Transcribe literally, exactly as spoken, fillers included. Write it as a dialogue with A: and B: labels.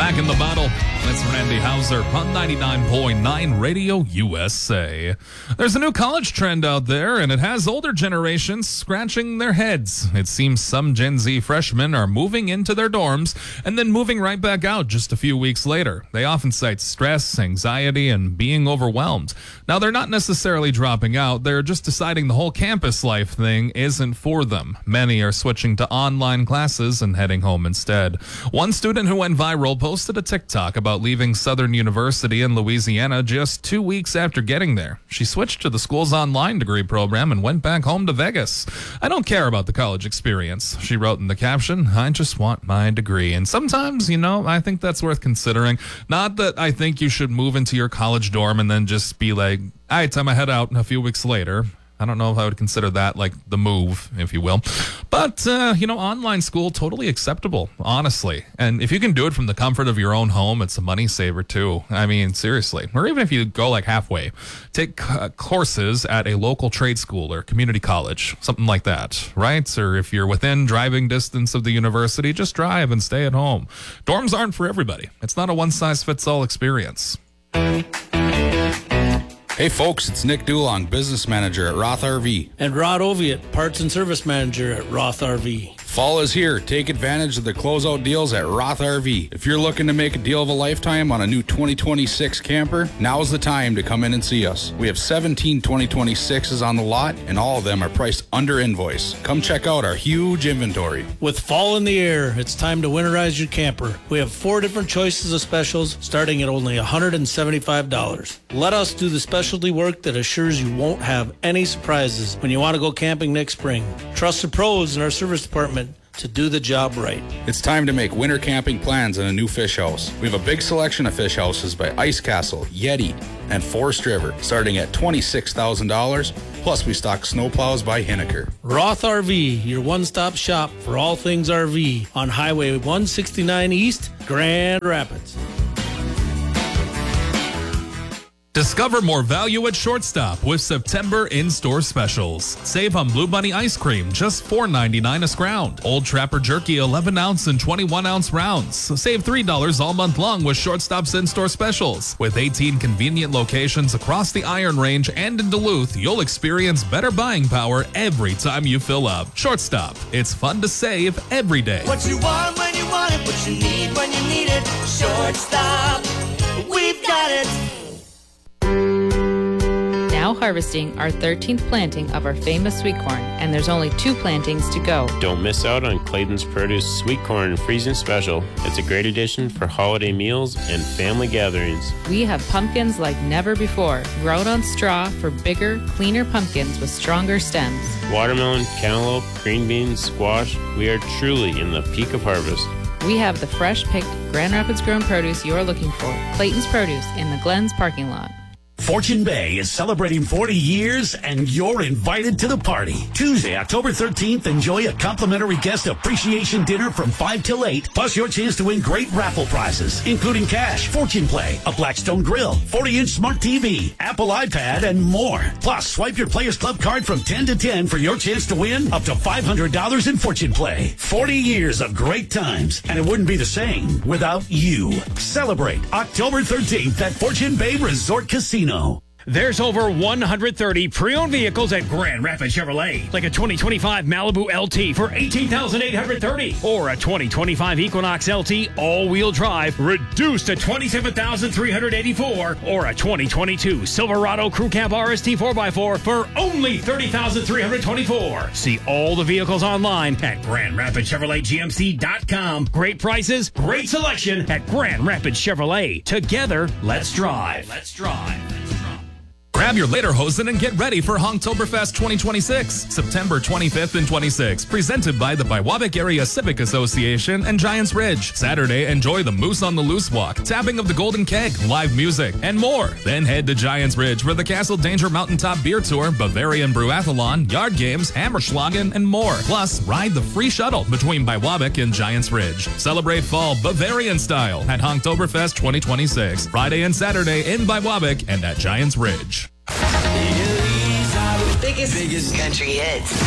A: Back in the bottle. That's Randy Hauser on ninety-nine point nine Radio U S A. There's a new college trend out there, and it has older generations scratching their heads. It seems some Gen Z freshmen are moving into their dorms and then moving right back out just a few weeks later. They often cite stress, anxiety, and being overwhelmed. Now, they're not necessarily dropping out. They're just deciding the whole campus life thing isn't for them. Many are switching to online classes and heading home instead. One student who went viral posted a TikTok about leaving Southern University in Louisiana just two weeks after getting there. She switched to the school's online degree program and went back home to Vegas. "I don't care about the college experience," she wrote in the caption. "I just want my degree." And sometimes, you know, I think that's worth considering. Not that I think you should move into your college dorm and then just be like, all right, time I head out a few weeks later. I don't know if I would consider that like the move, if you will. But, uh, you know, online school, totally acceptable, honestly. And if you can do it from the comfort of your own home, it's a money saver, too. I mean, seriously. Or even if you go like halfway, take uh, courses at a local trade school or community college, something like that, right? Or if you're within driving distance of the university, just drive and stay at home. Dorms aren't for everybody. It's not a one-size-fits-all experience.
B: Hey folks, it's Nick Dulong, business manager at Roth R V.
C: And Rod Oviatt, parts and service manager at Roth R V.
B: Fall is here. Take advantage of the closeout deals at Roth R V. If you're looking to make a deal of a lifetime on a new twenty twenty-six camper, now's the time to come in and see us. We have seventeen twenty twenty-sixes on the lot, and all of them are priced under invoice. Come check out our huge inventory.
C: With fall in the air, it's time to winterize your camper. We have four different choices of specials, starting at only one hundred seventy-five dollars. Let us do the specialty work that assures you won't have any surprises when you want to go camping next spring. Trust the pros in our service department to do the job right.
B: It's time to make winter camping plans in a new fish house. We have a big selection of fish houses by Ice Castle, Yeti, and Forest River, starting at twenty-six thousand dollars. Plus, we stock snowplows by Hinneker.
C: Roth R V, your one-stop shop for all things R V on Highway one sixty-nine East, Grand Rapids.
A: Discover more value at Shortstop with September in-store specials. Save on Blue Bunny ice cream, just four ninety-nine a scround. Old Trapper Jerky, eleven ounce and twenty-one ounce rounds. Save three dollars all month long with Shortstop's in-store specials. With eighteen convenient locations across the Iron Range and in Duluth, you'll experience better buying power every time you fill up. Shortstop, it's fun to save every day.
D: What you want when you want it, what you need when you need it. Shortstop, we've got it.
E: Now harvesting our thirteenth planting of our famous sweet corn, and there's only two plantings to go.
F: Don't miss out on Clayton's Produce Sweet Corn Freezing Special. It's a great addition for holiday meals and family gatherings.
E: We have pumpkins like never before, grown on straw for bigger, cleaner pumpkins with stronger stems.
F: Watermelon, cantaloupe, green beans, squash, we are truly in the peak of harvest.
E: We have the fresh-picked Grand Rapids grown produce you're looking for. Clayton's Produce in the Glens parking lot.
G: Fortune Bay is celebrating forty years, and you're invited to the party. Tuesday, October thirteenth, enjoy a complimentary guest appreciation dinner from five till eight, plus your chance to win great raffle prizes, including cash, Fortune Play, a Blackstone grill, forty inch smart T V, Apple iPad, and more. Plus, swipe your Players Club card from ten to ten for your chance to win up to five hundred dollars in Fortune Play. forty years of great times, and it wouldn't be the same without you. Celebrate October thirteenth at Fortune Bay Resort Casino.
H: There's over one hundred thirty pre-owned vehicles at Grand Rapids Chevrolet, like a twenty twenty-five Malibu L T for eighteen thousand eight hundred thirty dollars, or a twenty twenty-five Equinox L T all-wheel drive reduced to twenty-seven thousand three hundred eighty-four dollars, or a twenty twenty-two Silverado Crew Cab R S T four by four for only thirty thousand three hundred twenty-four dollars. See all the vehicles online at Grand Rapids Chevrolet G M C dot com. Great prices, great selection at Grand Rapids Chevrolet. Together, let's drive. Let's drive.
A: Grab your lederhosen and get ready for Honktoberfest twenty twenty-six, September twenty-fifth and twenty-sixth, presented by the Biwabik Area Civic Association and Giants Ridge. Saturday, enjoy the Moose on the Loose walk, tapping of the Golden Keg, live music, and more. Then head to Giants Ridge for the Castle Danger Mountaintop Beer Tour, Bavarian Brewathlon, yard games, Hammerschlagen, and more. Plus, ride the free shuttle between Biwabik and Giants Ridge. Celebrate fall Bavarian style at Honktoberfest twenty twenty-six, Friday and Saturday in Biwabik and at Giants Ridge.
D: Biggest, biggest country hits.